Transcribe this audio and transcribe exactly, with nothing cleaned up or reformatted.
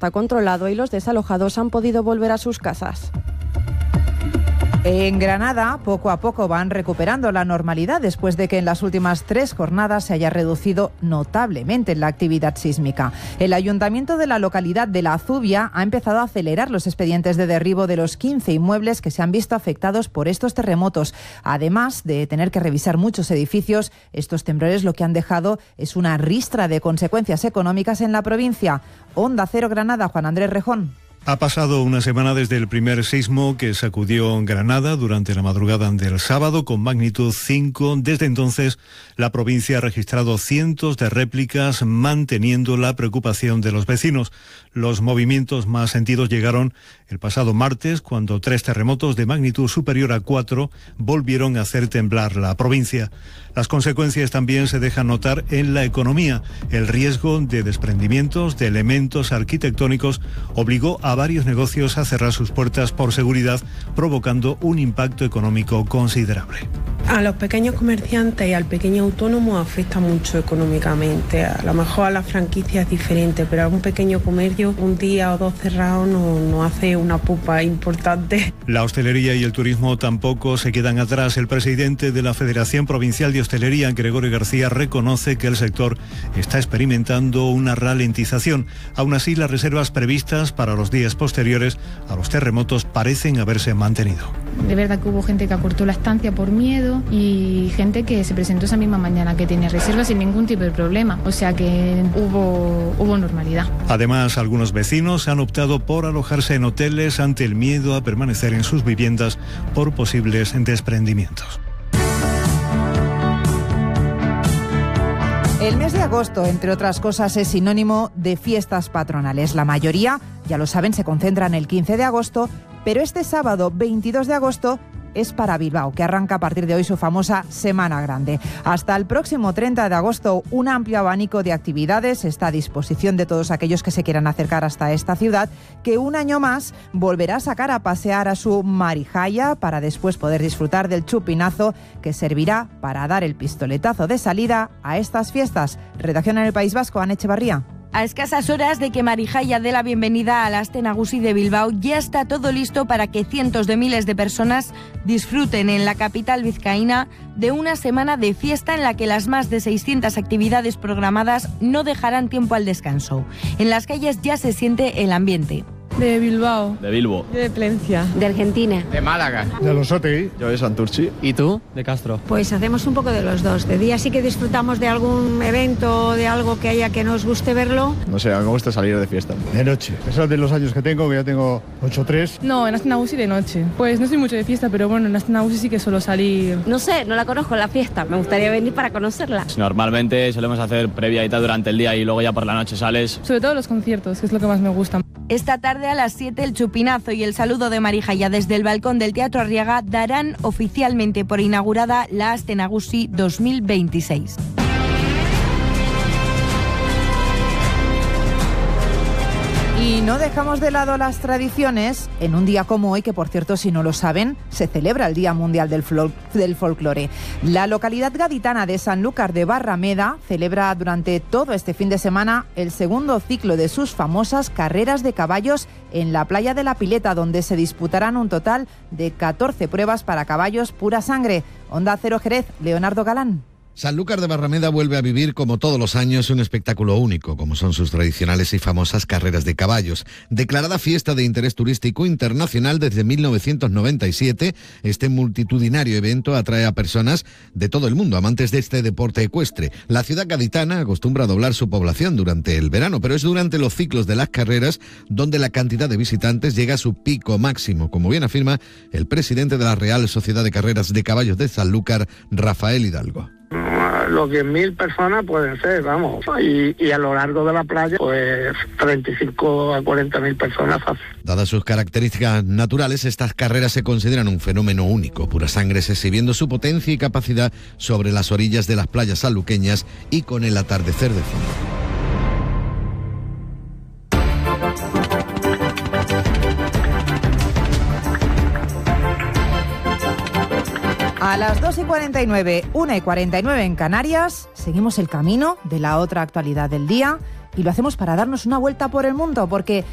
está controlado y los desalojados han podido volver a sus casas. En Granada, poco a poco van recuperando la normalidad después de que en las últimas tres jornadas se haya reducido notablemente la actividad sísmica. El ayuntamiento de la localidad de La Azubia ha empezado a acelerar los expedientes de derribo de los quince inmuebles que se han visto afectados por estos terremotos. Además de tener que revisar muchos edificios, estos temblores lo que han dejado es una ristra de consecuencias económicas en la provincia. Onda Cero Granada, Juan Andrés Rejón. Ha pasado una semana desde el primer sismo que sacudió Granada durante la madrugada del sábado con magnitud cinco. Desde entonces, la provincia ha registrado cientos de réplicas, manteniendo la preocupación de los vecinos. Los movimientos más sentidos llegaron el pasado martes, cuando tres terremotos de magnitud superior a cuatro volvieron a hacer temblar la provincia. Las consecuencias también se dejan notar en la economía. El riesgo de desprendimientos de elementos arquitectónicos obligó a varios negocios a cerrar sus puertas por seguridad, provocando un impacto económico considerable. A los pequeños comerciantes y al pequeño autónomo afecta mucho económicamente. A lo mejor a la franquicia es diferente, pero a un pequeño comercio un día o dos cerrados no, no hace una pupa importante. La hostelería y el turismo tampoco se quedan atrás. El presidente de la Federación Provincial de Hostelería, Gregorio García, reconoce que el sector está experimentando una ralentización. Aún así, las reservas previstas para los días posteriores a los terremotos parecen haberse mantenido. De verdad que hubo gente que acortó la estancia por miedo y gente que se presentó esa misma mañana que tenía reservas sin ningún tipo de problema. O sea que hubo, hubo normalidad. Además, algunos vecinos han optado por alojarse en hoteles ante el miedo a permanecer en sus viviendas por posibles desprendimientos. El mes de agosto, entre otras cosas, es sinónimo de fiestas patronales. La mayoría, ya lo saben, se concentran el quince de agosto, pero este sábado, veintidós de agosto, es para Bilbao, que arranca a partir de hoy su famosa Semana Grande. Hasta el próximo treinta de agosto, un amplio abanico de actividades está a disposición de todos aquellos que se quieran acercar hasta esta ciudad, que un año más volverá a sacar a pasear a su marijaya para después poder disfrutar del chupinazo que servirá para dar el pistoletazo de salida a estas fiestas. Redacción en el País Vasco, Ane Echevarría. A escasas horas de que Marijaya dé la bienvenida a la Aste Nagusi de Bilbao, ya está todo listo para que cientos de miles de personas disfruten en la capital vizcaína de una semana de fiesta en la que las más de seiscientas actividades programadas no dejarán tiempo al descanso. En las calles ya se siente el ambiente. De Bilbao. De Bilbo. De Plencia. De Argentina. De Málaga. De Losotegui. Yo de Santurchi. ¿Y tú? De Castro. Pues hacemos un poco de los dos. De día sí que disfrutamos de algún evento, de algo que haya que nos guste verlo. No sé, a mí me gusta salir de fiesta. De noche. A pesar de los años que tengo, que ya tengo ocho tres. No, en Aste Nagusi de noche. Pues no soy mucho de fiesta, pero bueno, en Aste Nagusi sí que suelo salir. No sé, no la conozco la fiesta. Me gustaría venir para conocerla. Normalmente solemos hacer previa y tal durante el día y luego ya por la noche sales. Sobre todo los conciertos, que es lo que más me gusta. Esta tarde a las siete el chupinazo y el saludo de Marijaya desde el balcón del Teatro Arriaga darán oficialmente por inaugurada la Aste Nagusi dos mil veintiséis. Y no dejamos de lado las tradiciones en un día como hoy, que por cierto, si no lo saben, se celebra el Día Mundial del, Fol- del Folclore. La localidad gaditana de Sanlúcar de Barrameda celebra durante todo este fin de semana el segundo ciclo de sus famosas carreras de caballos en la playa de la Pileta, donde se disputarán un total de catorce pruebas para caballos pura sangre. Onda Cero Jerez, Leonardo Galán. Sanlúcar de Barrameda vuelve a vivir, como todos los años, un espectáculo único, como son sus tradicionales y famosas carreras de caballos. Declarada fiesta de interés turístico internacional desde mil novecientos noventa y siete, este multitudinario evento atrae a personas de todo el mundo, amantes de este deporte ecuestre. La ciudad gaditana acostumbra a doblar su población durante el verano, pero es durante los ciclos de las carreras donde la cantidad de visitantes llega a su pico máximo, como bien afirma el presidente de la Real Sociedad de Carreras de Caballos de Sanlúcar, Rafael Hidalgo. Los diez mil personas pueden ser, vamos, y, y a lo largo de la playa, pues treinta y cinco a cuarenta mil personas fácil. Dadas sus características naturales, estas carreras se consideran un fenómeno único, pura sangre exhibiendo su potencia y capacidad sobre las orillas de las playas sanluqueñas y con el atardecer de fondo. A las dos y cuarenta y nueve, una y cuarenta y nueve en Canarias, seguimos el camino de la otra actualidad del día y lo hacemos para darnos una vuelta por el mundo, porque